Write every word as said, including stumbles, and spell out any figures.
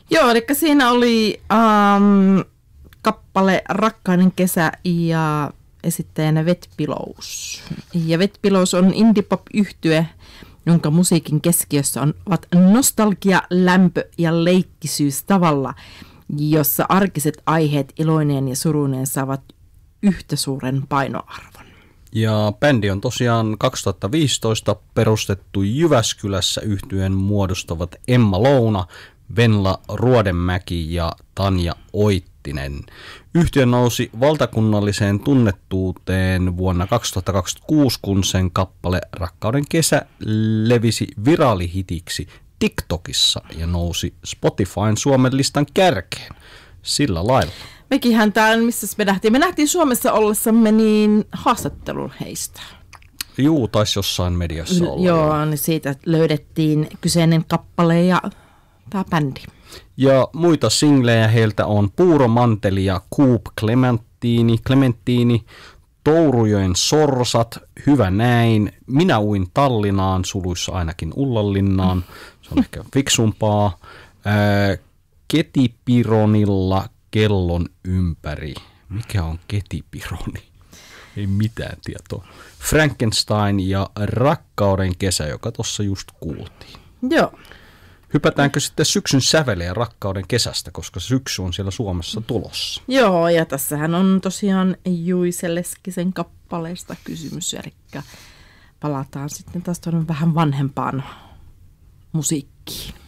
Joo, eli siinä oli um, kappale Rakkauden kesä ja esittäjänä Wet Pillows. Ja Wet Pillows on indie-pop-yhtye, jonka musiikin keskiössä on, ovat nostalgia, lämpö ja leikkisyys tavalla, jossa arkiset aiheet iloineen ja suruneen saavat yhtä suuren painoarvon. Ja bändi on tosiaan kaksituhattaviisitoista perustettu Jyväskylässä. Yhtyeen muodostavat Emma Louna, Venla Ruodenmäki ja Tanja Oittinen. Yhtye nousi valtakunnalliseen tunnettuuteen vuonna kaksituhattakaksikymmentäkuusi, kun sen kappale Rakkauden kesä levisi viraalihitiksi TikTokissa ja nousi Spotifyn Suomen listan kärkeen. Sillä lailla. Mekinhän täällä, missä me nähtiin? Me nähtiin Suomessa ollessamme niin haastattelun heistä. Juu, taisi jossain mediassa olla. L- joo, niin siitä löydettiin kyseinen kappale ja tämä bändi. Ja muita singlejä heiltä on Puuromanteli ja Coop Clementini, Clementini, Tourujoen sorsat, Hyvä näin, Minä uin Tallinnaan, suluissa ainakin Ullanlinnaan, se on ehkä fiksumpaa, Ää, Ketipironilla Kellon ympäri. Mikä on ketipironi? Ei mitään tietoa. Frankenstein ja Rakkauden kesä, joka tuossa just kuultiin. Joo. Hypätäänkö sitten syksyn säveleen Rakkauden kesästä, koska syksy on siellä Suomessa tulossa? Joo, ja tässähän on tosiaan Juise Leskisen kappaleesta kysymys, eli palataan sitten taas tuonne vähän vanhempaan musiikkiin.